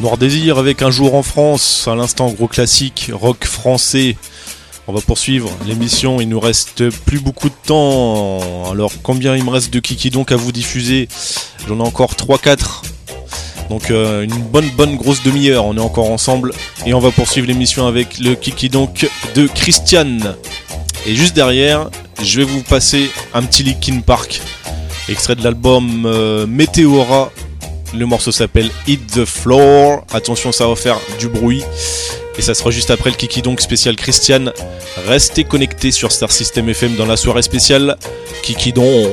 Noir Désir avec Un jour en France, à l'instant gros classique, rock français. On va poursuivre l'émission, il nous reste plus beaucoup de temps. Alors combien il me reste de Kiki donc à vous diffuser? J'en ai encore 3-4. Donc une bonne grosse demi-heure, on est encore ensemble. Et on va poursuivre l'émission avec le Kiki donc de Christiane. Et juste derrière, je vais vous passer un petit Linkin Park, extrait de l'album Meteora. Le morceau s'appelle Hit the Floor. Attention, ça va faire du bruit. Et ça sera juste après le Kiki donc spécial Christiane. Restez connectés sur Star System FM dans la soirée spéciale Kiki donc.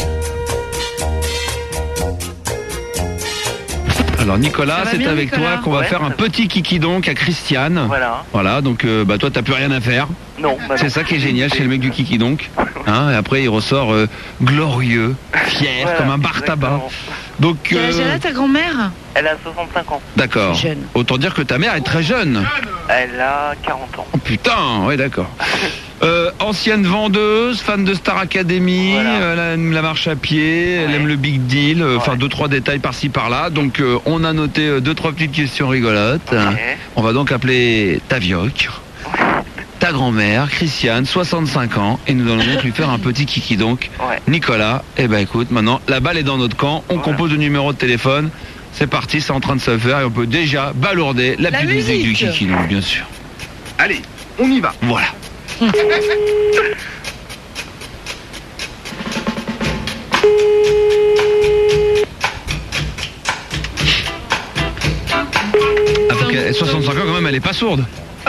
Alors Nicolas, c'est avec Nicolas, toi qu'on va faire un petit Kiki donc à Christiane. Voilà, donc toi t'as plus rien à faire. Non. C'est ça qui est génial chez le mec du Kiki donc. Hein, et après il ressort glorieux, fier, comme un bar tabac. Donc, quel âge elle a ta grand-mère? Elle a 65 ans. D'accord. Jeune. Autant dire que ta mère est très jeune. Elle a 40 ans. Oh putain, ouais d'accord. Ancienne vendeuse, fan de Star Academy, elle aime la marche à pied, elle aime le big deal, enfin 2-3 détails par-ci par-là. Donc on a noté 2-3 petites questions rigolotes. On va donc appeler Tavioc. Ta grand-mère, Christiane, 65 ans, et nous allons donc lui faire un petit Kiki donc. Nicolas, écoute, maintenant, la balle est dans notre camp, on compose le numéro de téléphone, c'est parti, c'est en train de se faire, et on peut déjà balourder la petite musique du Kiki donc, bien sûr. Allez, on y va. Voilà. Avec 65 ans quand même, elle est pas sourde.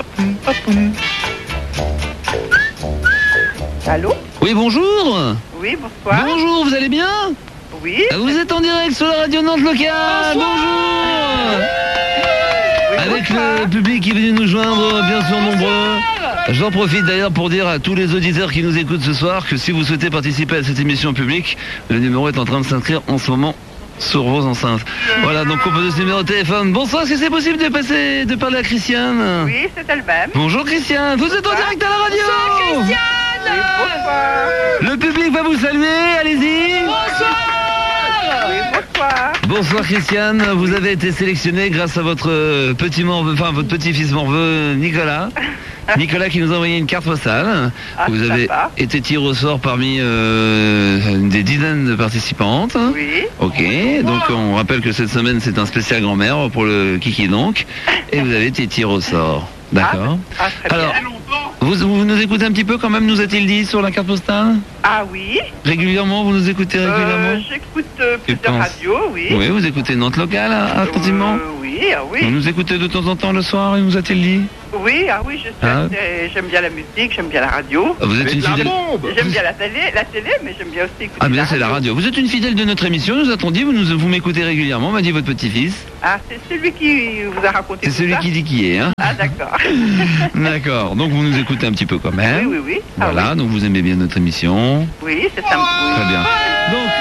Allô? Oui, bonjour. Oui, bonsoir. Bonjour, vous allez bien? Oui. Vous êtes en direct sur la radio Nantes locale. Bonjour. Oui, avec le public qui est venu nous joindre, bien sûr nombreux. J'en profite d'ailleurs pour dire à tous les auditeurs qui nous écoutent ce soir que si vous souhaitez participer à cette émission publique, le numéro est en train de s'inscrire en ce moment sur vos enceintes. Voilà, donc composez ce numéro de téléphone. Bonsoir, est-ce que c'est possible de parler à Christiane? Oui, c'est elle-même. Bonjour Christiane, vous êtes en direct à la radio. Bonsoir Christiane. Oui, bonsoir. Le public va vous saluer, allez-y. Bonsoir. Oui, bonsoir. Bonsoir Christiane, vous avez été sélectionnée grâce à votre votre petit-fils morveux Nicolas. Nicolas qui nous a envoyé une carte postale. Vous avez été tiré au sort parmi des dizaines de participantes. Oui. Ok, donc on rappelle que cette semaine c'est un spécial grand-mère pour le Kiki donc. Et vous avez été tiré au sort. D'accord. Très bien. Alors, vous nous écoutez un petit peu quand même, nous a-t-il dit sur la carte postale? Ah oui. Régulièrement, vous nous écoutez régulièrement? J'écoute plusieurs radios, oui. Oui, vous écoutez Nantes locale attentivement? Oui. Vous nous écoutez de temps en temps le soir, il nous a-t-il dit? Oui, je sais. J'aime bien la musique, j'aime bien la radio. Vous êtes une fidèle. J'aime bien la télé, mais j'aime bien aussi écouter bien c'est la radio. Vous êtes une fidèle de notre émission, nous a-t-on dit, vous m'écoutez régulièrement, m'a dit votre petit-fils. Ah, c'est celui qui vous a raconté C'est celui qui dit qui est, hein? Ah, d'accord. D'accord, donc vous nous écoutez un petit peu quand même. Oui. Voilà, donc vous aimez bien notre émission. Oui, c'est ça. Très bien. Donc...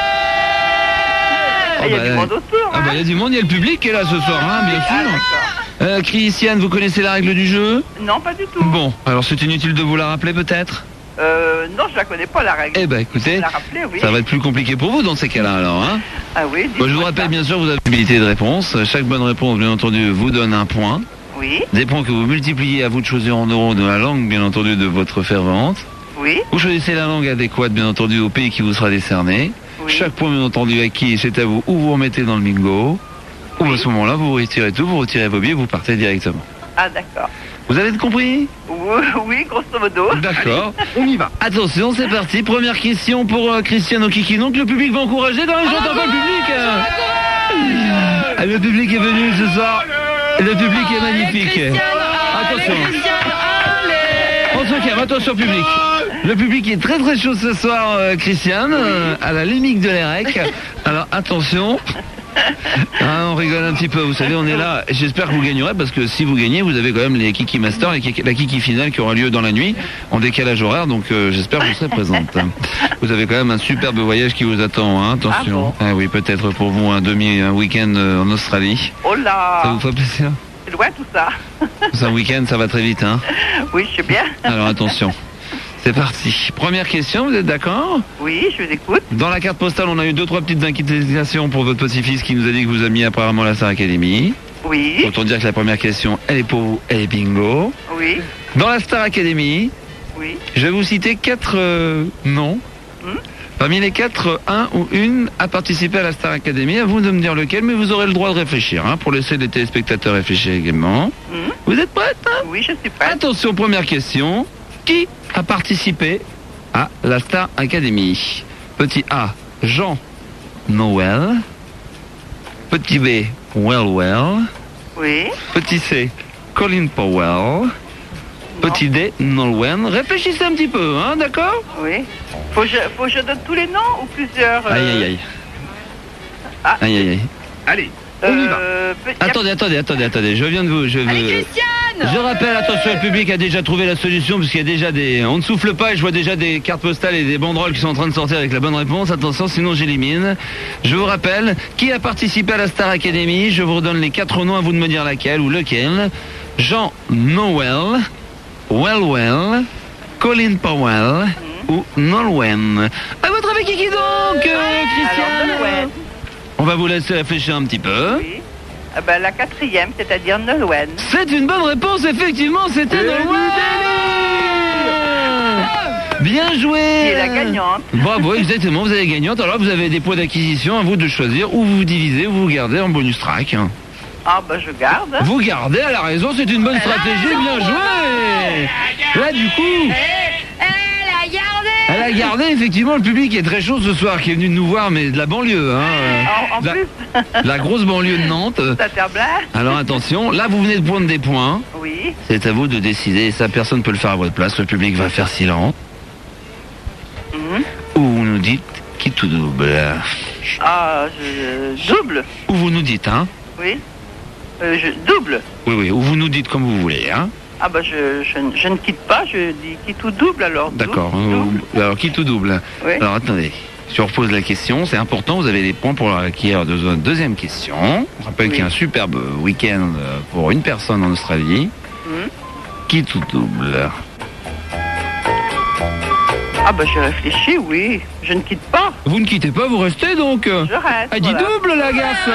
Il y a du monde autour. Il y a du monde, il y a le public qui est là ce soir, bien sûr. Christiane, vous connaissez la règle du jeu? Non, pas du tout. Bon, alors c'est inutile de vous la rappeler peut-être? Non, je la connais pas la règle. Écoutez, ça va être plus compliqué pour vous dans ces cas-là alors, hein? Ah oui. Je vous rappelle bien sûr, vous avez une habilité de réponse. Chaque bonne réponse, bien entendu, vous donne un point. Oui. Des points que vous multipliez, à vous de choisir en euros de la langue, bien entendu, de votre fervente. Oui. Vous choisissez la langue adéquate, bien entendu, au pays qui vous sera décerné. Oui. Chaque point, bien entendu, acquis, c'est à vous, ou vous remettez dans le bingo, ou à ce moment-là, vous retirez tout, vous retirez vos billets, vous partez directement. Ah, d'accord. Vous avez compris? Oui, grosso modo. D'accord, on y va. Attention, c'est parti. Première question pour Christiane au Kiki. Donc le public va encourager. Dans les j'entends pas le public. Le public est venu ce soir. Le public est magnifique. Attention. On se calme, attention public. Le public est très très chaud ce soir, Christiane, à la limite de l'EREC. Alors attention. On rigole un petit peu, vous savez, on est là. J'espère que vous gagnerez parce que si vous gagnez, vous avez quand même les Kiki Masters, la Kiki finale qui aura lieu dans la nuit en décalage horaire. Donc j'espère que vous serez présente. Vous avez quand même un superbe voyage qui vous attend, hein, attention. Ah bon? Oui, peut-être pour vous un week-end en Australie. Oh là! Ça vous fait plaisir? C'est loin tout ça. C'est un week-end, ça va très vite, hein? Oui, je sais bien. Alors attention. C'est parti. Première question, vous êtes d'accord? Oui, je vous écoute. Dans la carte postale, on a eu 2-3 petites inquiétations pour votre petit-fils qui nous a dit que vous avez mis apparemment la Star Academy. Oui. Autant dire que la première question, elle est pour vous, elle est bingo. Oui. Dans la Star Academy, Oui. je vais vous citer 4 noms. Parmi les 4, un ou une a participé à la Star Academy. À vous de me dire lequel, mais vous aurez le droit de réfléchir, pour laisser les téléspectateurs réfléchir également. Vous êtes prête? Oui, je suis prête. Attention, première question. Qui a participé à la Star Academy? Petit A, Jean Noël. Petit B, Well. Oui. Petit C, Colin Powell. Petit D, Nolwenn. Réfléchissez un petit peu, d'accord? Oui. Faut que je donne tous les noms ou plusieurs Aïe. Ah. Aïe. Allez, on y va. Attendez. Attendez, je viens de vous... Je rappelle, attention, le public a déjà trouvé la solution, parce qu'il y a déjà des... On ne souffle pas et je vois déjà des cartes postales et des banderoles qui sont en train de sortir avec la bonne réponse. Attention, sinon j'élimine. Je vous rappelle, qui a participé à la Star Academy? Je vous redonne les 4 noms, à vous de me dire laquelle ou lequel. Jean Noël, Well, Colin Powell ou Nolwenn. À votre avis, qui donc, Christiane? Nolwenn. On va vous laisser réfléchir un petit peu. Oui. Ah ben, la 4e, c'est-à-dire Nolwenn. C'est une bonne réponse, effectivement, c'était Nolwenn. Bien joué. Qui est la gagnante. Bravo, exactement, vous avez gagnante. Alors vous avez des points d'acquisition, à vous de choisir, ou vous divisez, ou vous gardez en bonus track. Ah ben, je garde. Vous gardez, à la raison, c'est une bonne stratégie, bien joué. Là, du coup... Elle a gardé, effectivement, le public est très chaud ce soir, qui est venu nous voir, mais de la banlieue. En plus, La grosse banlieue de Nantes. Saint-Herblain. Alors attention, là vous venez de prendre des points. Oui. C'est à vous de décider, et ça personne ne peut le faire à votre place, le public va faire silence. Ou vous nous dites qui tout double. Ah, je double. Ou vous nous dites, Oui. Je double. Oui, ou vous nous dites comme vous voulez, Ah ben, je ne quitte pas, je dis qui tout double alors. D'accord. Double. Alors qui tout double? Oui. Alors attendez, je repose la question, c'est important, vous avez les points pour acquérir deuxième question. On rappelle qu'il y a un superbe week-end pour une personne en Australie. Qui tout double? Ah ben, je réfléchis, oui. Je ne quitte pas. Vous ne quittez pas, vous restez donc. Je reste. Elle dit voilà. double, la garce.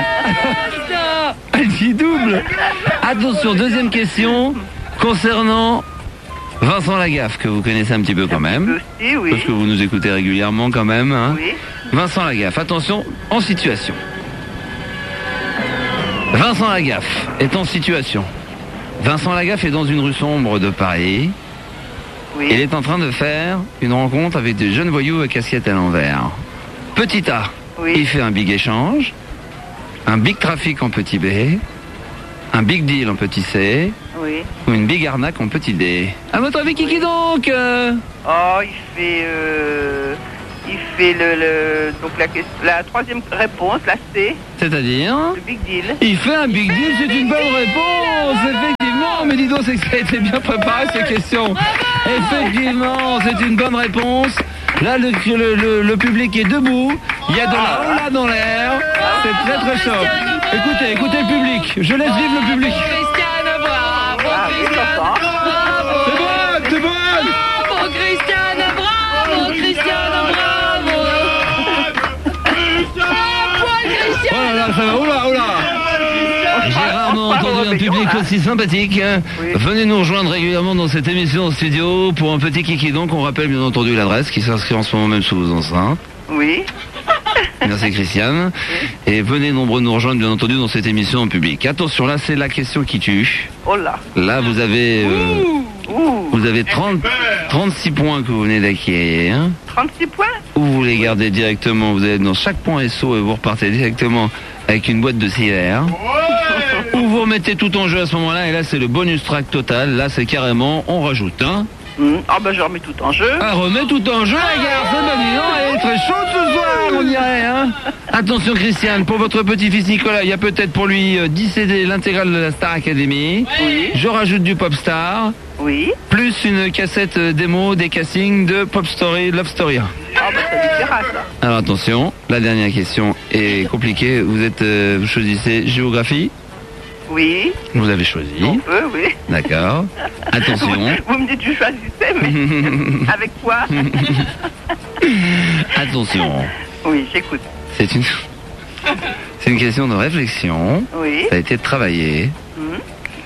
Elle dit double. Attention, deuxième question concernant Vincent Lagaffe, que vous connaissez un petit peu quand même. Aussi, oui. Parce que vous nous écoutez régulièrement quand même. Oui. Vincent Lagaffe, attention, en situation. Vincent Lagaffe est en situation. Vincent Lagaffe est dans une rue sombre de Paris. Oui. Il est en train de faire une rencontre avec des jeunes voyous à casquette à l'envers. Petit A, Oui. il fait un big échange, un big trafic en petit B, un big deal en petit C, Oui. ou une big arnaque en petit D. À votre avis, qui donc Oh, il fait donc la troisième réponse, la C, C'est-à-dire le big deal. il fait un big deal, c'est une bonne réponse, effectivement. Mais dis donc, c'est que ça a été bien préparé ces questions. Effectivement, c'est une bonne réponse. Là, le public est debout. Il y a de la hola dans l'air. C'est très très chaud. Écoutez le public. Je laisse vivre le public. Christiane, bravo, Ah oui, j'entends. C'est bon. bravo, Christiane, bravo, Christiane, bravo. Oh là là, ça va. Oula. J'ai rarement entendu un public aussi sympathique. Oui. Venez nous rejoindre régulièrement dans cette émission en studio pour un petit kiki. Donc, on rappelle bien entendu l'adresse qui s'inscrit en ce moment même sous vos enceintes. Oui. Merci Christiane. Et venez nombreux nous rejoindre bien entendu dans cette émission en public. Attention, là c'est la question qui tue. Oh là. Là vous avez Ouh. vous avez 36 points que vous venez d'acquérir. 36 points. Ou vous les gardez directement, vous allez dans chaque point SO et vous repartez directement avec une boîte de cigares. Ou vous remettez tout en jeu à ce moment-là et là c'est le bonus track total. Là c'est carrément on rajoute Ah ben, je remets tout en jeu. Ah, remet tout en jeu, la garce, elle est très chaude ce soir, on dirait, Attention, Christiane, pour votre petit-fils Nicolas, il y a peut-être pour lui 10 CD, l'intégrale de la Star Academy. Oui. Je rajoute du Popstar, Oui. plus une cassette démo des castings de Pop Story, Love Story. Ah ben, ça lui dira, ça. Alors attention, la dernière question est compliquée. Vous choisissez géographie. Oui. Vous avez choisi. On peut, oui. D'accord. Attention. Vous me dites que je choisissais, mais avec quoi? Attention. Oui, j'écoute. C'est une question de réflexion. Oui. Ça a été travaillé. Mhm.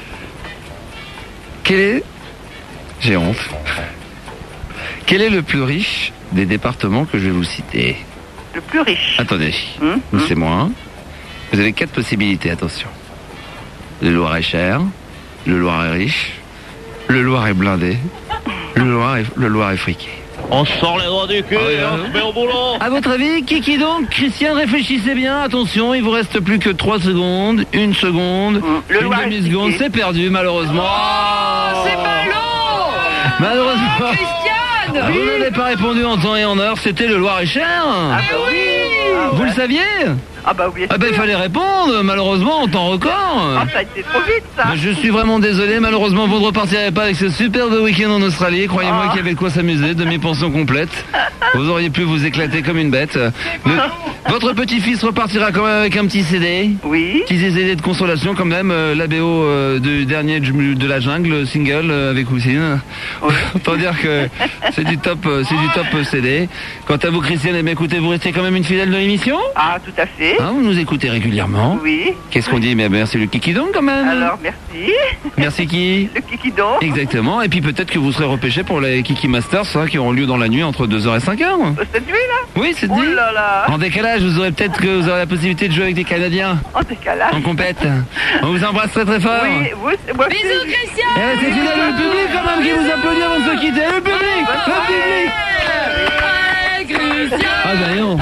Quel est... J'ai honte. Quel est le plus riche des départements que je vais vous citer? Le plus riche. Attendez, Mhm. c'est moi. Vous avez 4 possibilités, attention. Le Loir-et-Cher, le Loir est riche, le Loir est blindé, le Loir est friqué. On sort les doigts du cul et on se met au boulot. À votre avis, qui donc? Christian, réfléchissez bien, attention, il vous reste plus que 3 secondes, 1 seconde, Le une Loir est demi-seconde, friqué. c'est perdu malheureusement. Oh, c'est ballot. Malheureusement. Christiane. Vous n'avez pas répondu en temps et en heure, c'était le Loir-et-Cher. Ah bah oui. Ah, Vous ouais. le saviez? Ah bah oui. Ah ben il fallait répondre, malheureusement en temps record. Ah, ça a été trop vite ça. Je suis vraiment désolé, malheureusement vous ne repartirez pas avec ce superbe week-end en Australie. Croyez-moi Ah. qu'il y avait de quoi s'amuser, demi-pension complète. Vous auriez pu vous éclater comme une bête. Votre petit-fils repartira quand même avec un petit CD. Oui. Petit CD de consolation quand même, la BO du dernier de la jungle, single avec Houssine. Autant dire que c'est du top CD. Quant à vous Christiane, eh bien, écoutez, vous restez quand même une fidèle de l'émission. Ah, tout à fait. Hein, vous nous écoutez régulièrement. Oui. Qu'est-ce qu'on dit? Mais merci le Kikidon quand même. Alors, merci. Merci qui? Le Kikidon. Exactement. Et puis peut-être que vous serez repêché pour les Kiki Masters hein, qui auront lieu dans la nuit entre 2h et 5h. Cette nuit là. Oui, c'est Oh dit. là là. En décalage, vous aurez peut-être que vous aurez la possibilité de jouer avec des Canadiens En décalage. en compète. On vous embrasse très très fort. Oui, vous, c'est moi aussi. Bisous, Christian. Eh, c'est le public quand même qui vous applaudit avant de se quitter. Le public, le public. Christian. Ah ben non.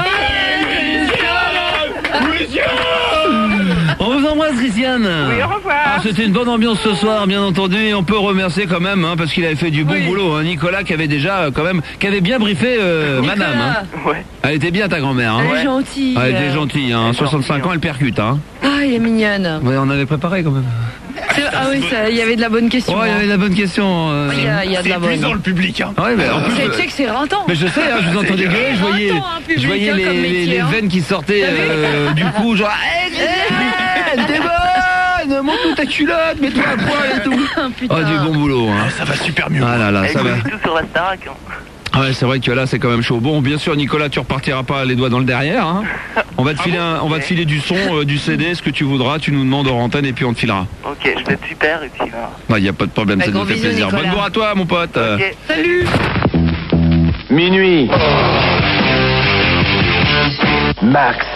On vous embrasse Christiane. Oui, au revoir. Ah, c'était une bonne ambiance ce soir, bien entendu, et on peut remercier quand même, hein, parce qu'il avait fait du bon Oui. boulot. Hein, Nicolas qui avait déjà quand même, qui avait bien briefé Madame. Hein. Ouais. Elle était bien ta grand-mère. Hein. Elle est gentille. Elle était gentille. Hein. 65 ans, elle percute. Hein. Ah, elle est mignonne. Ouais, on avait préparé quand même. Ah oui, il y avait de la bonne question. Ouais, il y avait de la bonne question. Il y a de la bonne. le public. Hein. Ouais, mais en plus, Tu sais que c'est rintant. mais je sais, hein, je vous entendais gueuler, je voyais, public, je voyais hein, comme les métier, hein. veines qui sortaient du cou, genre, hey, Christiane, t'es bonne, montre-nous ta culotte, mets-toi à poil et tout. Putain. Ah, du bon boulot, hein. Ça va super mieux. Ah là là, ça va. tout sur la Starac. Ouais, c'est vrai que là, c'est quand même chaud. Bon, bien sûr, Nicolas, tu repartiras pas les doigts dans le derrière, hein. On va te filer, on va te filer du son, du CD, ce que tu voudras, tu nous demandes hors antenne et puis on te filera. Ok, je vais être super et puis là. Bah, y a pas de problème, ça Gros nous fait bisous, plaisir. Nicolas. Bonne bourre à toi, mon pote. Ok. Salut. Minuit. Max.